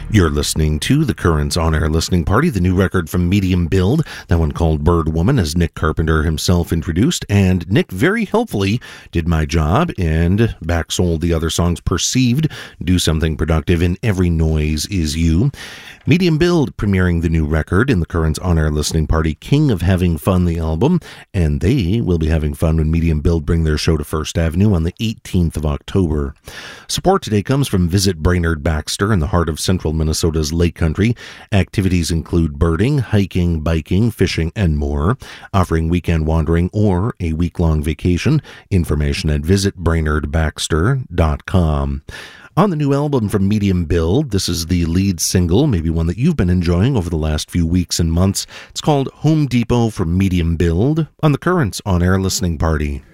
You're listening to the Currents On-Air Listening Party, the new record from Medium Build, that one called Bird Woman, as Nick Carpenter himself introduced, and Nick very helpfully did my job and backsold the other songs Perceived, Do Something Productive, and Every Noise Is You. Medium Build premiering the new record in the Currents On-Air Listening Party, King of Having Fun, the album, and they will be having fun when Medium Build bring their show to First Avenue on the 18th of October. Support today comes from Visit Brainerd Baxter in the heart of central Minnesota's Lake Country. Activities include birding, hiking, biking, fishing, and more, offering weekend wandering or a week-long vacation. Information at visitbrainerdbaxter.com. On the new album from Medium Build, this is the lead single, maybe one that you've been enjoying over the last few weeks and months. It's called Home Depot from Medium Build on the Currents On-Air Listening Party.